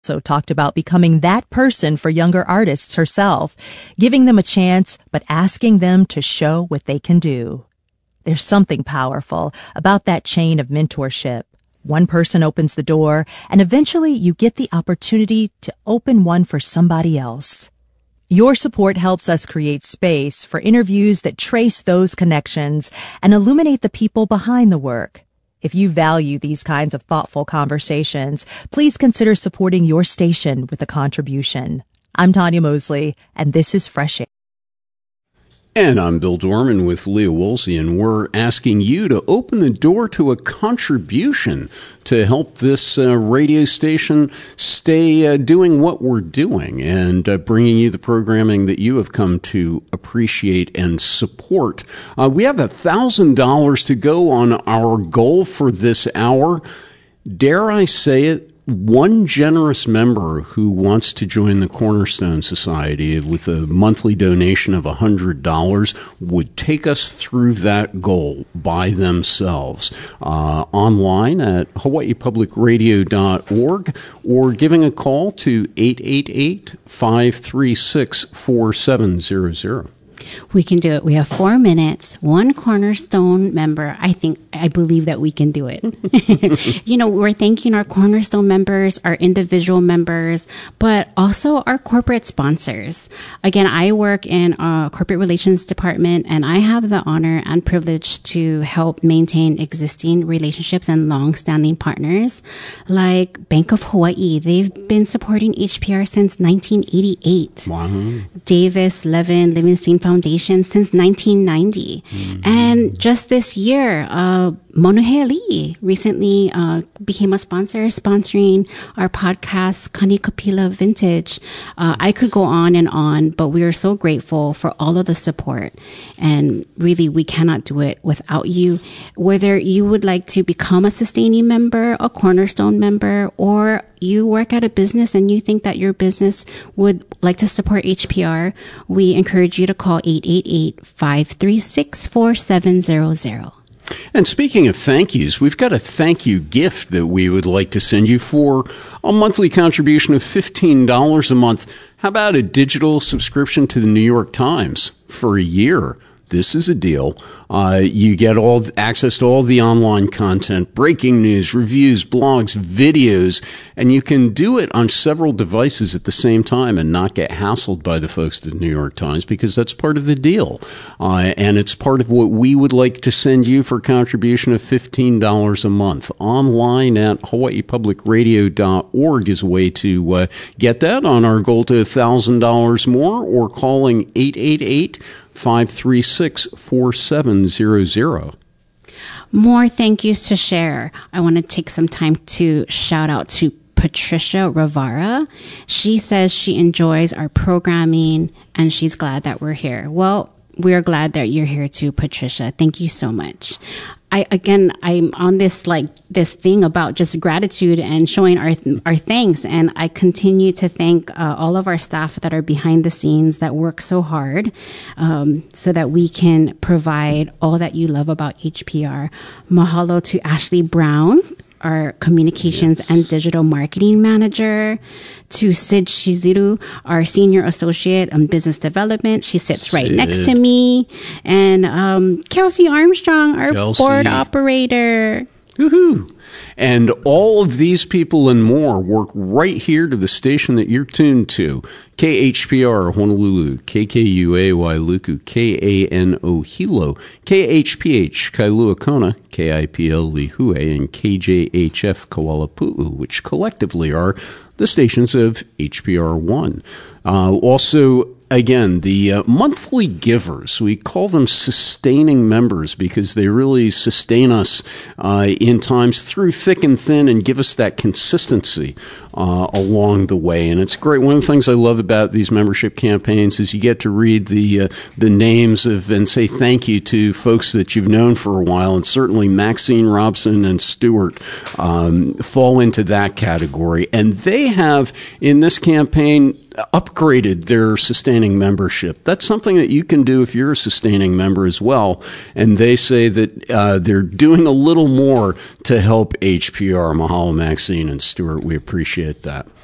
also talked about becoming that person for younger artists herself, giving them a chance, but asking them to show what they can do. There's something powerful about that chain of mentorship. One person opens the door, and eventually you get the opportunity to open one for somebody else. Your support helps us create space for interviews that trace those connections and illuminate the people behind the work. If you value these kinds of thoughtful conversations, please consider supporting your station with a contribution. I'm Tanya Mosley, and this is Fresh Air. And I'm Bill Dorman with Leah Woolsey, and we're asking you to open the door to a contribution to help this radio station stay doing what we're doing and bringing you the programming that you have come to appreciate and support. We have $1,000 to go on our goal for this hour. Dare I say it? One generous member who wants to join the Cornerstone Society with a monthly donation of $100 would take us through that goal by themselves online at hawaiipublicradio.org or giving a call to 888-536-4700. We can do it. We have 4 minutes, one Cornerstone member. I believe that we can do it. We're thanking our Cornerstone members, our individual members, but also our corporate sponsors. Again, I work in a corporate relations department, and I have the honor and privilege to help maintain existing relationships and long-standing partners like Bank of Hawaii. They've been supporting HPR since 1988. Wow. Davis Levin Livingston Foundation since 1990. Mm-hmm. And just this year, Monoheli recently became a sponsor, sponsoring our podcast, Kanikapila Vintage. I could go on, but we are so grateful for all of the support. And really, we cannot do it without you. Whether you would like to become a sustaining member, a Cornerstone member, or you work at a business and you think that your business would like to support HPR, we encourage you to call 888-536-4700. And speaking of thank yous, we've got a thank you gift that we would like to send you for a monthly contribution of $15 a month. How about a digital subscription to the New York Times for a year? This is a deal. You get all access to all the online content, breaking news, reviews, blogs, videos, and you can do it on several devices at the same time and not get hassled by the folks at the New York Times, because that's part of the deal. And it's part of what we would like to send you for a contribution of $15 a month. Online at hawaiipublicradio.org is a way to get that on our goal to $1,000 more, or calling 888-536-4700. More thank yous to share. I want to take some time to shout out to Patricia Rivara. She says she enjoys our programming and she's glad that we're here. Well, we're glad that you're here too, Patricia. Thank you so much. I'm on this thing about just gratitude and showing our thanks. And I continue to thank all of our staff that are behind the scenes that work so hard so that we can provide all that you love about HPR. Mahalo to Ashley Brown, our communications and digital marketing manager, to Sid Shizuru, our senior associate in business development. She sits right next to me. And Kelsey Armstrong, our board operator. Woohoo! And all of these people and more work right here to the station that you're tuned to. KHPR Honolulu, KKUA Wailuku, KANO Hilo, KHPH Kailua Kona, KIPL Lihue, and KJHF Kuala which collectively are the stations of HPR1. Also, again, the monthly givers, we call them sustaining members because they really sustain us in times through thick and thin and give us that consistency along the way. And it's great. One of the things I love about these membership campaigns is you get to read the names of and say thank you to folks that you've known for a while. And certainly Maxine Robson and Stewart fall into that category. And they have, in this campaign, upgraded their sustaining membership. That's something that you can do if you're a sustaining member as well. And they say that they're doing a little more to help HPR. Mahalo, Maxine and Stewart. We appreciate that.